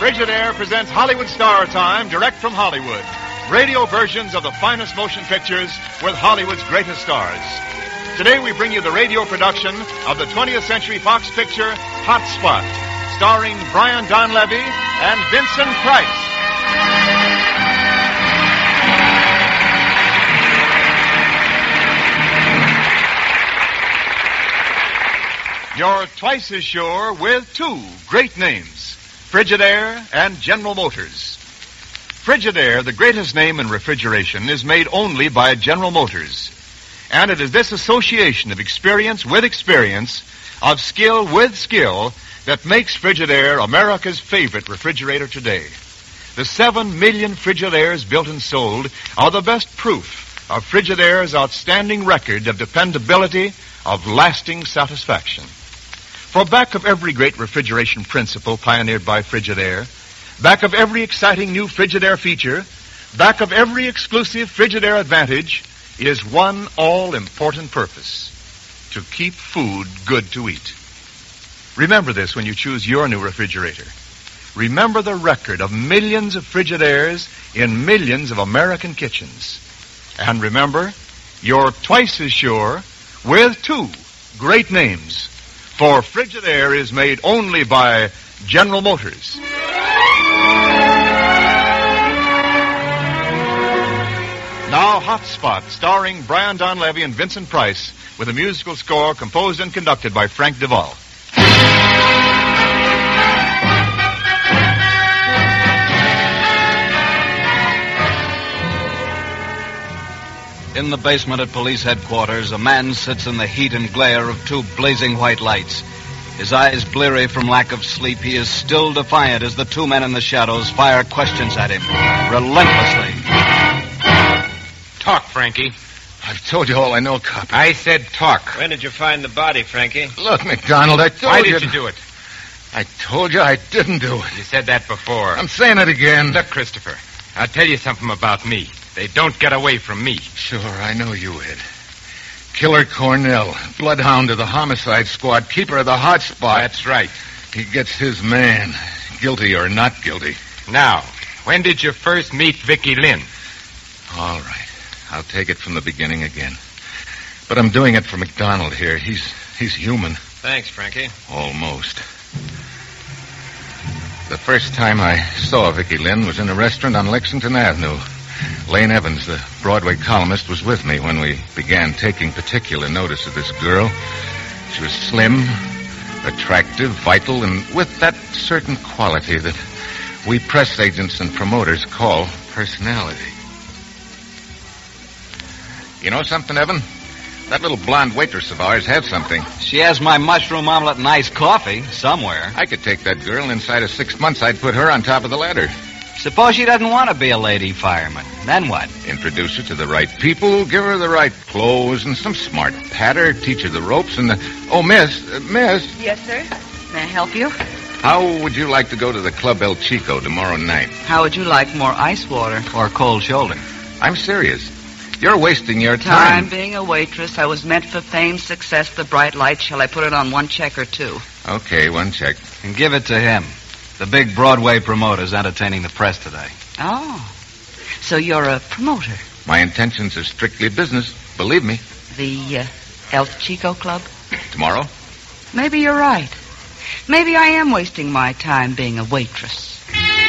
Frigidaire presents Hollywood Star Time direct from Hollywood. Radio versions of the finest motion pictures with Hollywood's greatest stars. Today we bring you the radio production of the 20th Century Fox picture Hot Spot, starring Brian Donlevy and Vincent Price. You're twice as sure with two great names, Frigidaire and General Motors. Frigidaire, the greatest name in refrigeration, is made only by General Motors. And it is this association of experience with experience, of skill with skill, that makes Frigidaire America's favorite refrigerator today. The 7 million Frigidaires built and sold are the best proof of Frigidaire's outstanding record of dependability, of lasting satisfaction. For back of every great refrigeration principle pioneered by Frigidaire, back of every exciting new Frigidaire feature, back of every exclusive Frigidaire advantage, is one all-important purpose: to keep food good to eat. Remember this when you choose your new refrigerator. Remember the record of millions of Frigidaires in millions of American kitchens. And remember, you're twice as sure with two great names. For Frigidaire is made only by General Motors. Now, Hot Spot, starring Brian Donlevy and Vincent Price, with a musical score composed and conducted by Frank Duvall. In the basement at police headquarters, a man sits in the heat and glare of two blazing white lights. His eyes bleary from lack of sleep, he is still defiant as the two men in the shadows fire questions at him, relentlessly. Talk, Frankie. I've told you all I know, cop. I said talk. When did you find the body, Frankie? Look, McDonald, I told you... Why did you do it? I told you I didn't do it. You said that before. I'm saying it again. Look, Christopher, I'll tell you something about me. They don't get away from me. Sure, I know you, Ed. Killer Cornell, bloodhound of the homicide squad, keeper of the hot spot. That's right. He gets his man, guilty or not guilty. Now, when did you first meet Vicky Lynn? All right. I'll take it from the beginning again. But I'm doing it for McDonald here. He's human. Thanks, Frankie. Almost. The first time I saw Vicky Lynn was in a restaurant on Lexington Avenue. Lane Evans, the Broadway columnist, was with me when we began taking particular notice of this girl. She was slim, attractive, vital, and with that certain quality that we press agents and promoters call personality. You know something, Evan? That little blonde waitress of ours has something. She has my mushroom omelet and iced coffee somewhere. I could take that girl, and inside of 6 months I'd put her on top of the ladder. Suppose she doesn't want to be a lady fireman. Then what? Introduce her to the right people, give her the right clothes and some smart patter, teach her the ropes and the... Oh, miss. Yes, sir? May I help you? How would you like to go to the Club El Chico tomorrow night? How would you like more ice water? Or cold shoulder? I'm serious. You're wasting your Time time. being a waitress. I was meant for fame, success, the bright light. Shall I put it on one check or two? Okay, one check. And give it to him. The big Broadway promoter's entertaining the press today. Oh. So you're a promoter? My intentions are strictly business, believe me. The El Chico Club? Tomorrow? Maybe you're right. Maybe I am wasting my time being a waitress.